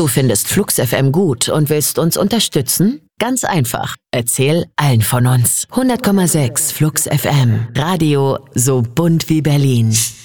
Du findest Flux FM gut und willst uns unterstützen? Ganz einfach. Erzähl allen von uns. 100,6 Flux FM. Radio so bunt wie Berlin.